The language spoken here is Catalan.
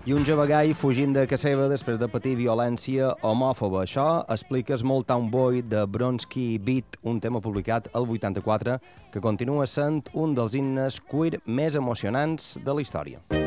I un jove gai fugint de casa seva després de patir violència homòfoba. Això explica Small Town Boy de Bronski Beat, un tema publicat al 84, que continua sent un dels himnes queer més emocionants de la història.